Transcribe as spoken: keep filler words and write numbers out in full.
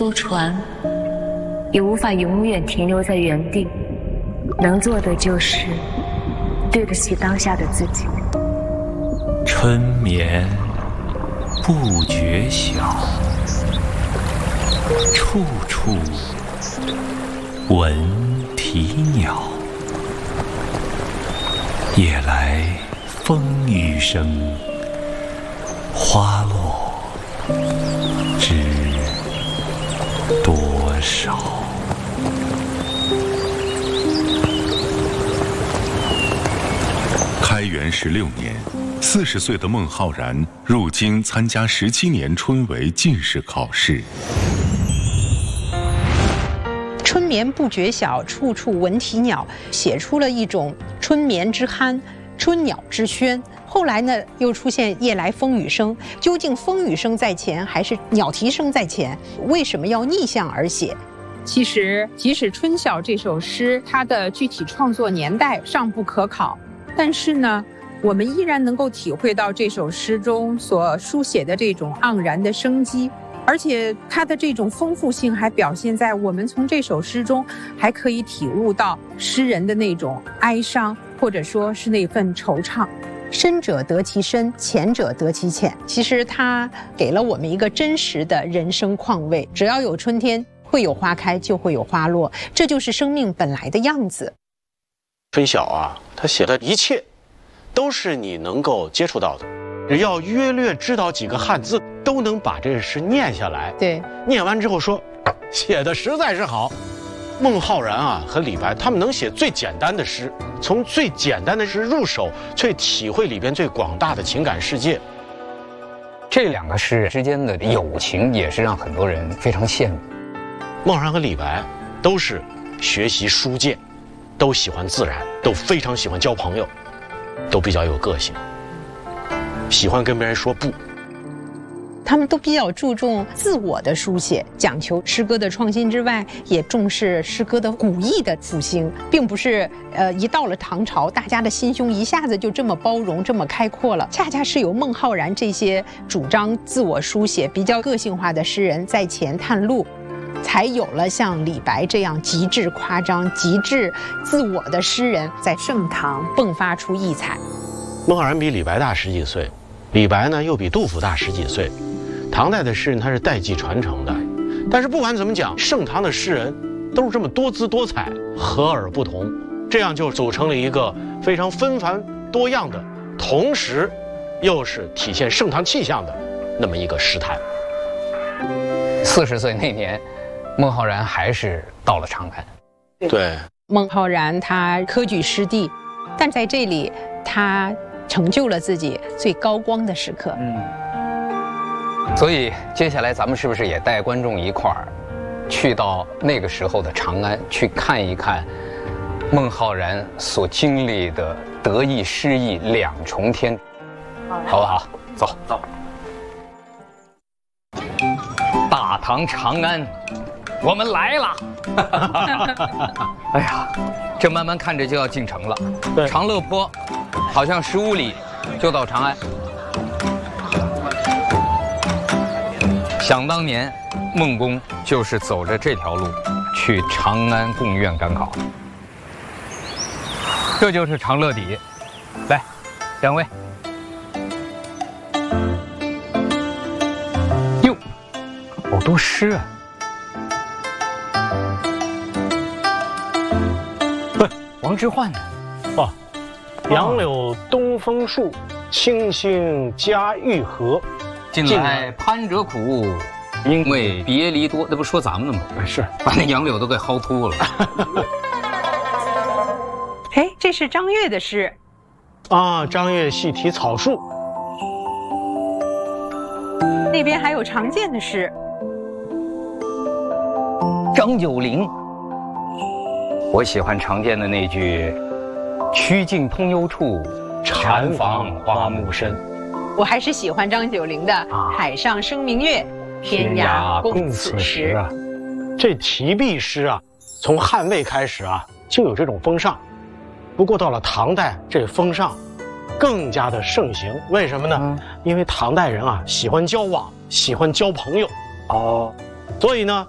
艘船，也无法永远停留在原地。能做的就是对得起当下的自己。 春眠不觉晓，处处闻啼鸟。夜来风雨声，花落知多少。 开元十六年，四十岁的孟浩然入京参加十七年春闱进士考试。 春眠不觉晓，处处闻啼鸟，写出了一种春眠之酣，春鸟之喧。后来呢，又出现夜来风雨声，究竟风雨声在前，还是鸟啼声在前？为什么要逆向而写？ 其实，即使《春晓》这首诗，它的具体创作年代尚不可考，但是呢，我们依然能够体会到这首诗中所书写的这种盎然的生机。而且它的这种丰富性还表现在我们从这首诗中还可以体悟到诗人的那种哀伤，或者说是那份惆怅。 深者得其深，浅者得其浅。其实它给了我们一个真实的人生况味，只要有春天，会有花开，就会有花落，这就是生命本来的样子。 春晓啊，他写的一切都是你能够接触到的，只要约略知道几个汉字，都能把这个诗念下来。 对， 念完之后说，写的实在是好。孟浩然啊和李白，他们能写最简单的诗，从最简单的诗入手，去体会里边最广大的情感世界。 这两个诗人之间的友情也是让很多人非常羡慕。 孟浩然和李白都是学习书剑，都喜欢自然，都非常喜欢交朋友，都比较有个性，喜欢跟别人说不。 他们都比较注重自我的书写，讲求诗歌的创新之外，也重视诗歌的古意的复兴，并不是呃一到了唐朝，大家的心胸一下子就这么包容、这么开阔了。恰恰是有孟浩然这些主张自我书写、比较个性化的诗人在前探路，才有了像李白这样极致夸张、极致自我的诗人在盛唐迸发出异彩。 孟浩然比李白大十几岁，李白呢又比杜甫大十几岁。唐代的诗人他是代际传承的，但是不管怎么讲，盛唐的诗人都是这么多姿多彩、和而不同，这样就组成了一个非常纷繁多样的，同时又是体现盛唐气象的那么一个诗坛。 四十岁那年，孟浩然还是到了长安。 对， 孟浩然他科举失第，但在这里他成就了自己最高光的时刻。 嗯。所以接下来咱们是不是也带观众一块儿去到那个时候的长安，去看一看孟浩然所经历的得意失意两重天，好不好？走走。大唐长安，我们来了！哎呀，这慢慢看着就要进城了。 对， 长乐坡好像十五里就到长安。想当年，孟公就是走着这条路去长安贡院赶考。这就是长乐底，来，两位。哟，好多诗啊！不，王之涣呢？ 哦，杨柳东风树，青杏家玉荷。 近来攀折苦，因为别离多。那不说咱们的吗？ 是， 把那杨柳都给薅秃了。 哎，这是张悦的诗啊，张悦细题草树。 那边还有常见的诗。 张九龄，我喜欢常见的那句“曲径通幽处，禅房花木深”。 我还是喜欢张九龄的“海上生明月，天涯共此时”啊。 这题壁诗啊，从汉魏开始啊就有这种风尚，不过到了唐代，这风尚更加的盛行。为什么呢？嗯、因为唐代人啊喜欢交往，喜欢交朋友哦，所以呢，